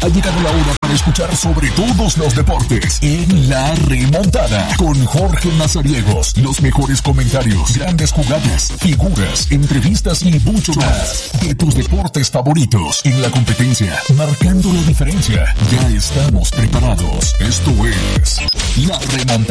Ha llegado la hora para escuchar sobre todos los deportes en La Remontada con Jorge Mazariegos. Los mejores comentarios, grandes jugadas, figuras, entrevistas y mucho más de tus deportes favoritos en la competencia, marcando la diferencia. Ya estamos preparados. Esto es La Remontada.